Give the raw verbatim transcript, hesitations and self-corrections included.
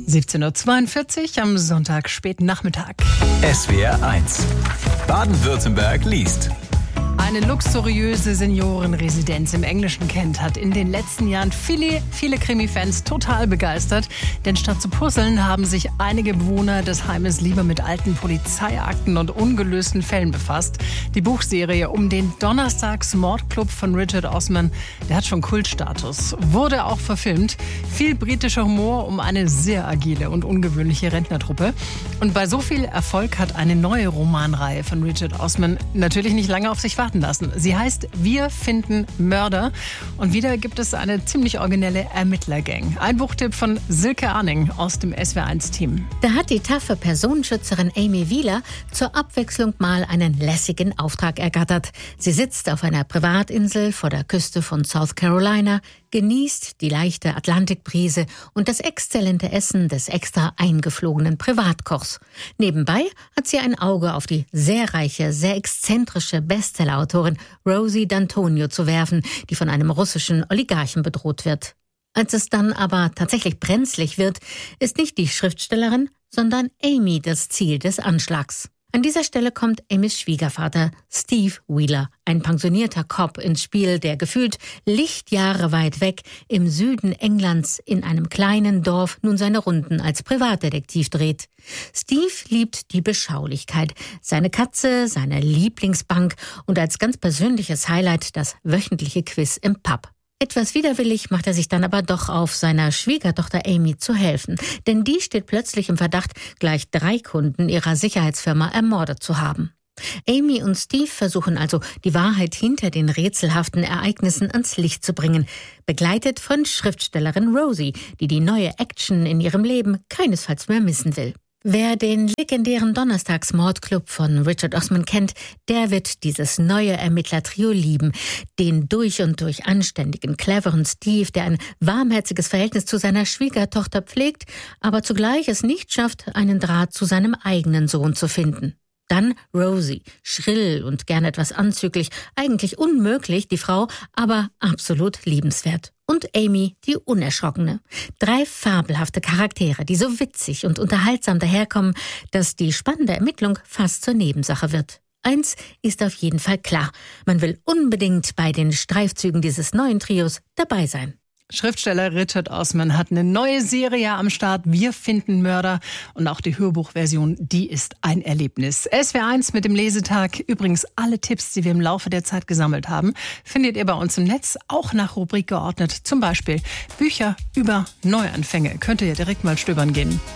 siebzehn Uhr zweiundvierzig am Sonntag, späten Nachmittag. S W R eins. Baden-Württemberg liest. Eine luxuriöse Seniorenresidenz im englischen Kent hat in den letzten Jahren viele, viele Krimi-Fans total begeistert. Denn statt zu puzzeln haben sich einige Bewohner des Heimes lieber mit alten Polizeiakten und ungelösten Fällen befasst. Die Buchserie um den Donnerstags-Mordclub von Richard Osman, der hat schon Kultstatus, wurde auch verfilmt. Viel britischer Humor um eine sehr agile und ungewöhnliche Rentnertruppe. Und bei so viel Erfolg hat eine neue Romanreihe von Richard Osman natürlich nicht lange auf sich warten lassen. Sie heißt Wir finden Mörder. Und wieder gibt es eine ziemlich originelle Ermittlergang. Ein Buchtipp von Silke Arning aus dem S W R eins Team. Da hat die taffe Personenschützerin Amy Wheeler zur Abwechslung mal einen lässigen Auftrag ergattert. Sie sitzt auf einer Privatinsel vor der Küste von South Carolina, genießt die leichte Atlantikbrise und das exzellente Essen des extra eingeflogenen Privatkochs. Nebenbei hat sie ein Auge auf die sehr reiche, sehr exzentrische Bestsellerautorin Rosie D'Antonio zu werfen, die von einem russischen Oligarchen bedroht wird. Als es dann aber tatsächlich brenzlig wird, ist nicht die Schriftstellerin, sondern Amy das Ziel des Anschlags. An dieser Stelle kommt Amys Schwiegervater Steve Wheeler, ein pensionierter Cop, ins Spiel, der gefühlt Lichtjahre weit weg im Süden Englands in einem kleinen Dorf nun seine Runden als Privatdetektiv dreht. Steve liebt die Beschaulichkeit, seine Katze, seine Lieblingsbank und als ganz persönliches Highlight das wöchentliche Quiz im Pub. Etwas widerwillig macht er sich dann aber doch auf, seiner Schwiegertochter Amy zu helfen. Denn die steht plötzlich im Verdacht, gleich drei Kunden ihrer Sicherheitsfirma ermordet zu haben. Amy und Steve versuchen also, die Wahrheit hinter den rätselhaften Ereignissen ans Licht zu bringen. Begleitet von Schriftstellerin Rosie, die die neue Action in ihrem Leben keinesfalls mehr missen will. Wer den legendären Donnerstags-Mordclub von Richard Osman kennt, der wird dieses neue Ermittlertrio lieben. Den durch und durch anständigen, cleveren Steve, der ein warmherziges Verhältnis zu seiner Schwiegertochter pflegt, aber zugleich es nicht schafft, einen Draht zu seinem eigenen Sohn zu finden. Dann Rosie, schrill und gern etwas anzüglich, eigentlich unmöglich, die Frau, aber absolut liebenswert. Und Amy, die Unerschrockene. Drei fabelhafte Charaktere, die so witzig und unterhaltsam daherkommen, dass die spannende Ermittlung fast zur Nebensache wird. Eins ist auf jeden Fall klar, man will unbedingt bei den Streifzügen dieses neuen Trios dabei sein. Schriftsteller Richard Osman hat eine neue Serie am Start. Wir finden Mörder. Und auch die Hörbuchversion, die ist ein Erlebnis. S W R eins mit dem Lesetag. Übrigens alle Tipps, die wir im Laufe der Zeit gesammelt haben, findet ihr bei uns im Netz, auch nach Rubrik geordnet. Zum Beispiel Bücher über Neuanfänge. Könnt ihr direkt mal stöbern gehen.